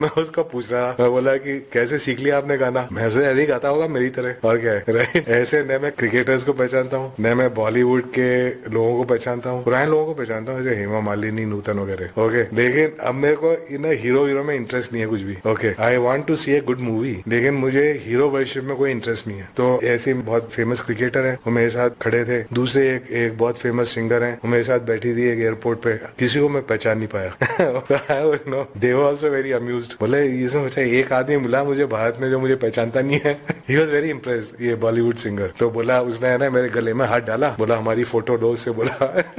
मैं उसको पूछ रहा, मैं बोला कि कैसे सीख लिया आपने गाना? मैं ऐसे ऐसे ही गाता होगा मेरी तरह, और क्या है, राइट? ऐसे न मैं क्रिकेटर्स को पहचानता हूँ, न मैं बॉलीवुड के लोगों को पहचानता हूँ, पुराने लोगों को पहचानता हूँ, जैसे हेमा मालिनी, नूतन वगैरह, ओके। लेकिन अब मेरे को इन हीरो में इंटरेस्ट नहीं है कुछ भी, okay. I want to C a good movie, लेकिन मुझे हीरो वर्शिप में कोई इंटरेस्ट नहीं है। तो ऐसे बहुत फेमस क्रिकेटर है, वो मेरे साथ खड़े थे। दूसरे एक बहुत फेमस सिंगर है, वो मेरे साथ बैठी थी एक एयरपोर्ट पे, किसी को मैं पहचान नहीं पाया। दे वर आल्सो वेरी अम्यूज्ड। बोले ये सोचा एक आदमी मिला मुझे भारत में जो मुझे पहचानता नहीं है। ही वॉज वेरी इम्प्रेस्ड, ये बॉलीवुड सिंगर। तो बोला, उसने है ना मेरे गले में हाथ डाला, बोला हमारी फोटो दो से, बोला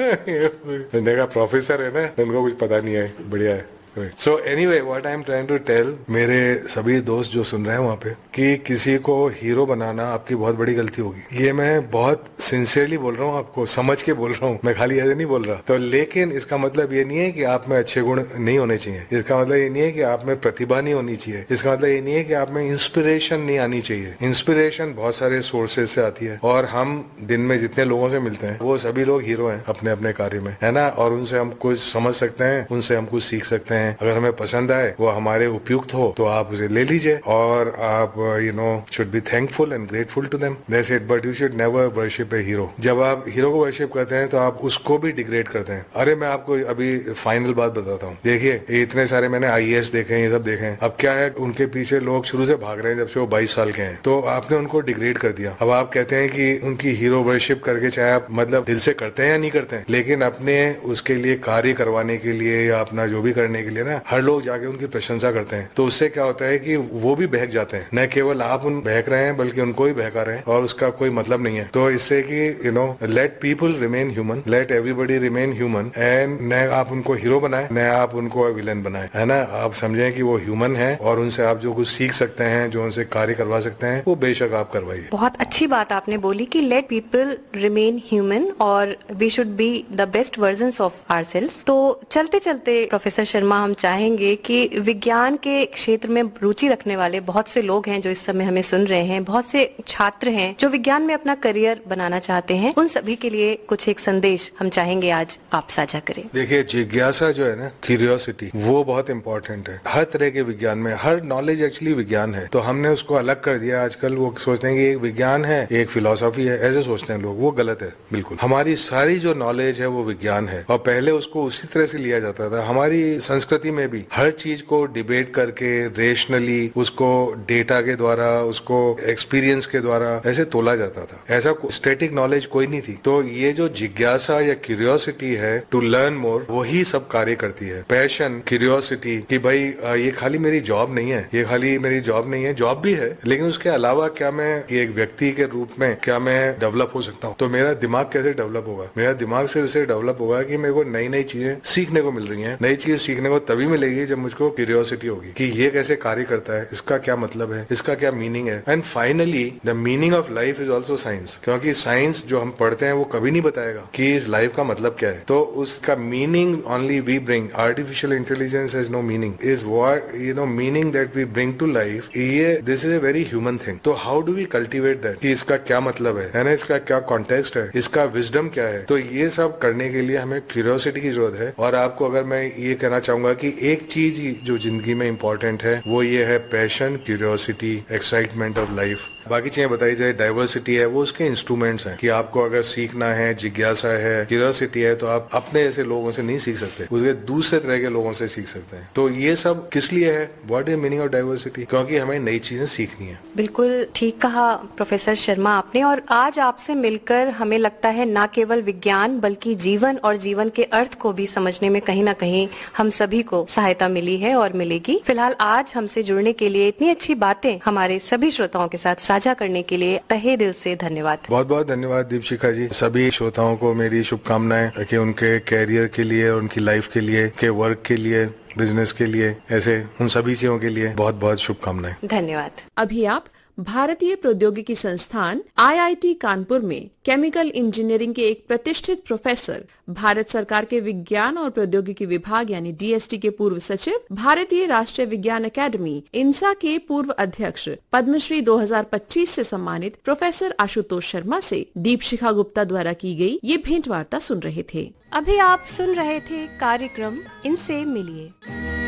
मैंने कहा प्रोफेसर है ना, उनको कुछ पता नहीं है, बढ़िया है। So anyway, what I'm trying to tell मेरे सभी दोस्त जो सुन रहे हैं वहाँ पे, कि किसी को हीरो बनाना आपकी बहुत बड़ी गलती होगी। ये मैं बहुत सिंसियरली बोल रहा हूँ, आपको समझ के बोल रहा हूँ, मैं खाली ऐसे नहीं बोल रहा। तो लेकिन इसका मतलब ये नहीं है कि आप में अच्छे गुण नहीं होने चाहिए, इसका मतलब ये नहीं है कि आप में प्रतिभा नहीं होनी चाहिए, इसका मतलब ये नहीं है कि आप में इंस्पिरेशन नहीं आनी चाहिए। इंस्पिरेशन बहुत सारे सोर्सेज से आती है, और हम दिन में जितने लोगों से मिलते हैं वो सभी लोग हीरो हैं अपने अपने कार्य में, है ना। और उनसे हम कुछ समझ सकते हैं, उनसे हम कुछ सीख सकते हैं। अगर हमें पसंद आए, वो हमारे उपयुक्त हो, तो आप उसे ले लीजिए, और आप should be thankful and grateful to them, that's it. But you should never worship a hero. जब आप हीरो को वर्शिप करते हैं तो आप उसको भी डिग्रेड करते हैं। अरे मैं आपको अभी फाइनल बात बताता हूँ, देखिए इतने सारे मैंने IAS देखे हैं, ये सब देखे हैं। अब क्या है, उनके पीछे लोग शुरू से भाग रहे हैं जब से वो 22 साल के हैं, तो आपने उनको डिग्रेड कर दिया। अब आप कहते हैं कि उनकी हीरो वर्शिप करके, चाहे आप मतलब दिल से करते हैं या नहीं करते हैं, लेकिन अपने उसके लिए कार्य करवाने के लिए या अपना जो भी करने के लिए ना, हर लोग जाके उनकी प्रशंसा करते हैं। तो उससे क्या होता है कि वो भी बहक जाते हैं, न केवल आप उन बहक रहे हैं बल्कि उनको भी बहका रहे हैं, और उसका कोई मतलब नहीं है। तो इससे कि let people remain human, late everybody remain human, and न आप उनको हीरो बनाए, न आप उनको विलन बनाए, है ना। आप समझें कि वो ह्यूमन है, और उनसे आप जो कुछ सीख सकते हैं, जो उनसे कार्य करवा सकते हैं, वो बेशक आप करवाइए। बहुत अच्छी बात आपने बोली कि लेट पीपल रिमेन ह्यूमन, और we should be the best versions of ourselves. तो चलते चलते प्रोफेसर शर्मा, हम चाहेंगे कि विज्ञान के क्षेत्र में रुचि रखने वाले बहुत से लोग हैं जो इस समय हमें सुन रहे हैं, बहुत से छात्र हैं जो विज्ञान में अपना करियर बनाना चाहते हैं, उन सभी के लिए कुछ एक संदेश हम चाहेंगे आज आप साझा करें। देखिए, जिज्ञासा जो है ना, क्यूरियोसिटी, वो बहुत इंपॉर्टेंट है हर तरह के विज्ञान में। हर नॉलेज एक्चुअली विज्ञान है, तो हमने उसको अलग कर दिया। आजकल वो सोचते हैं कि एक विज्ञान है, एक फिलोसॉफी है, ऐसे सोचते हैं लोग। वो गलत है बिल्कुल। हमारी सारी जो नॉलेज है वो विज्ञान है, और पहले उसको उसी तरह से लिया जाता था। हमारी संस्कृति में भी हर चीज को डिबेट करके, रेशनली, उसको डेटा के द्वारा, उसको एक्सपीरियंस के द्वारा ऐसे तोला जाता था। ऐसा स्टैटिक नॉलेज कोई नहीं थी। तो ये जो जिज्ञासा या क्यूरियोसिटी है टू लर्न मोर, वही सब कार्य करती है। पैशन, क्यूरियोसिटी, कि भाई ये खाली मेरी जॉब नहीं है, ये खाली मेरी जॉब नहीं है, जॉब भी है, लेकिन उसके अलावा क्या मैं एक व्यक्ति के रूप में क्या मैं डेवलप हो सकता हूँ। तो मेरा दिमाग कैसे डेवलप होगा? मेरा दिमाग सिर्फ इससे डेवलप होगा कि मेरे को नई नई चीजें सीखने को मिल रही हैं। नई चीज सीखने को तभी मिलेगी जब मुझको क्यूरियोसिटी होगी कि ये कैसे कार्य करता है, इसका क्या मतलब है, इसका क्या मीनिंग है। And finally the meaning of life is also science, क्योंकि साइंस जो हम पढ़ते हैं वो कभी नहीं बताएगा कि इस लाइफ का मतलब क्या है। तो उसका meaning only we bring. Artificial intelligence has no meaning, is what meaning that we bring to life. ये this is a very human thing. तो how do we cultivate that, कि इसका क्या मतलब है ना, इसका क्या कॉन्टेक्स्ट है, इसका विजडम क्या है। तो ये सब करने के लिए हमें क्यूरियोसिटी की जरूरत है। और आपको अगर मैं ये कहना चाहूंगा कि एक चीज जो जिंदगी में इंपॉर्टेंट है वो ये है passion, curiosity, excitement of life. बाकी चीजें बताई जाए, डाइवर्सिटी है, वो उसके इंस्ट्रूमेंट्स हैं। कि आपको अगर सीखना है, जिज्ञासा है, क्यूरियोसिटी है, तो आप अपने ऐसे लोगों से नहीं सीख सकते, उसके दूसरे तरह के लोगों से सीख सकते हैं। तो ये सब किस लिए है? What is meaning of diversity? क्योंकि हमें नई चीजें सीखनी है। बिल्कुल ठीक कहा प्रोफेसर शर्मा आपने। और आज आपसे मिलकर हमें लगता है न केवल विज्ञान बल्कि जीवन और जीवन के अर्थ को भी समझने में कहीं ना कहीं हम सभी को सहायता मिली है और मिलेगी। फिलहाल आज हमसे जुड़ने के लिए, इतनी अच्छी बातें हमारे सभी श्रोताओं के साथ साझा करने के लिए तहे दिल से धन्यवाद। बहुत बहुत धन्यवाद दीपशिखा जी। सभी श्रोताओं को मेरी शुभकामनाएं कि उनके कैरियर के लिए, उनकी लाइफ के लिए, के वर्क के लिए, बिजनेस के लिए, ऐसे उन सभी चीजों के लिए बहुत बहुत शुभकामनाएं। धन्यवाद। अभी आप भारतीय प्रौद्योगिकी संस्थान IIT कानपुर में केमिकल इंजीनियरिंग के एक प्रतिष्ठित प्रोफेसर, भारत सरकार के विज्ञान और प्रौद्योगिकी विभाग यानी DST के पूर्व सचिव, भारतीय राष्ट्रीय विज्ञान अकादमी INSA के पूर्व अध्यक्ष, पद्मश्री 2025 से सम्मानित प्रोफेसर आशुतोष शर्मा से दीपशिखा गुप्ता द्वारा की गई ये भेंट वार्ता सुन रहे थे। अभी आप सुन रहे थे कार्यक्रम इनसे मिलिए।